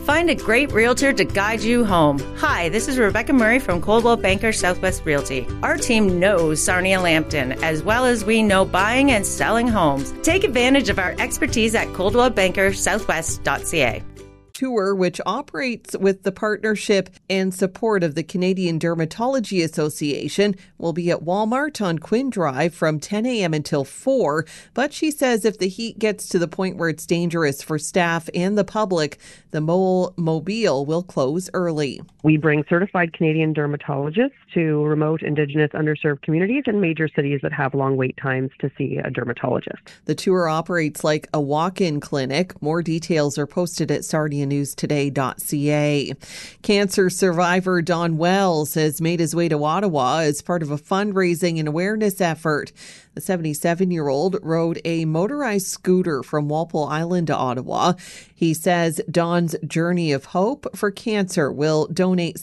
Find a great realtor to guide you home. Hi, this is Rebecca Murray from Coldwell Banker Southwest Realty. Our team knows Sarnia Lambton as well as we know buying and selling homes. Take advantage of our expertise at coldwellbankersouthwest.ca. Tour, which operates with the partnership and support of the Canadian Dermatology Association, will be at Walmart on Quinn Drive from 10 a.m. until 4. But she says if the heat gets to the point where it's dangerous for staff and the public, the Mobile will close early. We bring certified Canadian dermatologists to remote, Indigenous, underserved communities and major cities that have long wait times to see a dermatologist. The tour operates like a walk-in clinic. More details are posted at sarnianewstoday.ca. Cancer survivor Don Wells has made his way to Ottawa as part of a fundraising and awareness effort. The 77-year-old rode a motorized scooter from Walpole Island to Ottawa. He says Don's Journey of Hope for Cancer will donate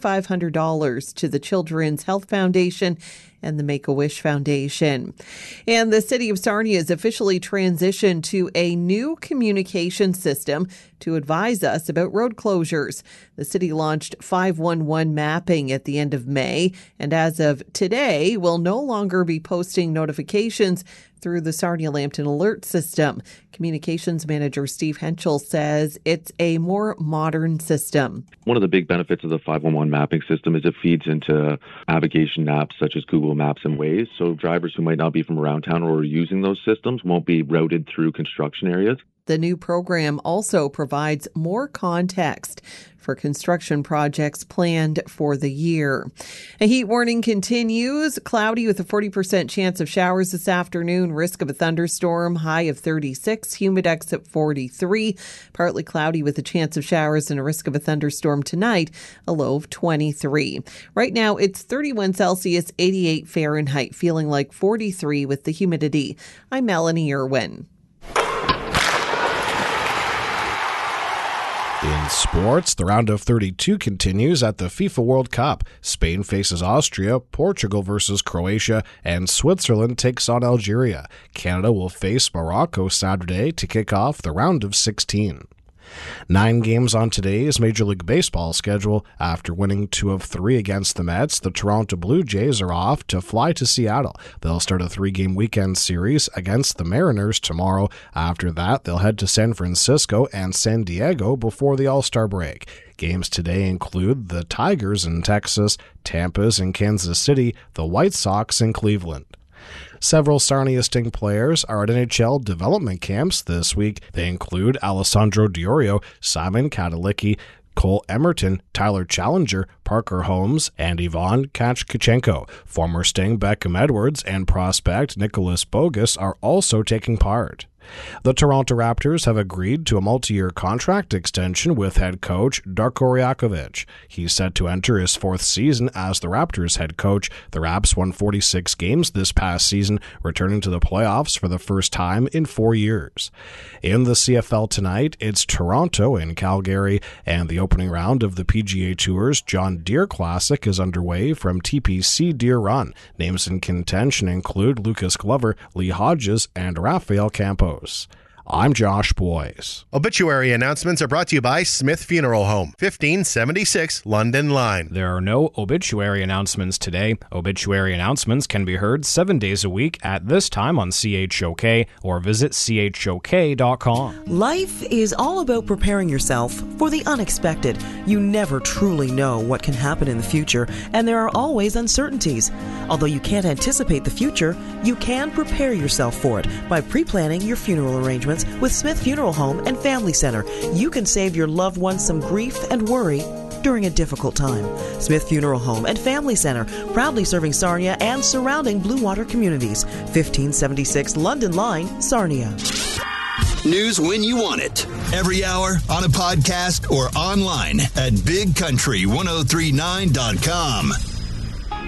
$6,500 to the Children's Health Foundation and the Make-A-Wish Foundation. And the city of Sarnia has officially transitioned to a new communication system to advise us about road closures. The city launched 511 mapping at the end of May, and as of today, will no longer be posting notifications through the Sarnia Lambton alert system. Communications manager Steve Henschel says it's a more modern system. One of the big benefits of the 511 mapping system is it feeds into navigation apps such as Google Maps and Waze. So drivers who might not be from around town or are using those systems won't be routed through construction areas. The new program also provides more context for construction projects planned for the year. A heat warning continues. Cloudy with a 40% chance of showers this afternoon. Risk of a thunderstorm. High of 36. Humidex at 43. Partly cloudy with a chance of showers and a risk of a thunderstorm tonight. A low of 23. Right now it's 31 Celsius, 88 Fahrenheit. Feeling like 43 with the humidity. I'm Melanie Irwin. In sports, the round of 32 continues at the FIFA World Cup. Spain faces Austria, Portugal versus Croatia, and Switzerland takes on Algeria. Canada will face Morocco Saturday to kick off the round of 16. 9 games on today's Major League Baseball schedule. After winning 2 of 3 against the Mets, the Toronto Blue Jays are off to fly to Seattle. They'll start a 3-game weekend series against the Mariners tomorrow. After that, they'll head to San Francisco and San Diego before the All-Star break. Games today include the Tigers in Texas, Tampa's in Kansas City, the White Sox in Cleveland. Several Sarnia Sting players are at NHL development camps this week. They include Alessandro Diorio, Simon Katalicki, Cole Emerton, Tyler Challenger, Parker Holmes, and Ivan Kachkachenko. Former Sting Beckham Edwards and prospect Nicholas Bogus are also taking part. The Toronto Raptors have agreed to a multi-year contract extension with head coach Darko Rajakovic. He's set to enter his 4th season as the Raptors head coach. The Raps won 46 games this past season, returning to the playoffs for the first time in 4 years. In the CFL tonight, it's Toronto and Calgary, and the opening round of the PGA Tour's John Deere Classic is underway from TPC Deere Run. Names in contention include Lucas Glover, Lee Hodges, and Rafael Campos. I'm Josh Boyes. Obituary announcements are brought to you by Smith Funeral Home, 1576 London Line. There are no obituary announcements today. Obituary announcements can be heard 7 days a week at this time on CHOK or visit chok.com. Life is all about preparing yourself for the unexpected. You never truly know what can happen in the future, and there are always uncertainties. Although you can't anticipate the future, you can prepare yourself for it by pre-planning your funeral arrangements with Smith Funeral Home and Family Center. You can save your loved ones some grief and worry during a difficult time. Smith Funeral Home and Family Center, proudly serving Sarnia and surrounding Blue Water communities. 1576 London Line, Sarnia. News when you want it. Every hour, on a podcast, or online at bigcountry1039.com.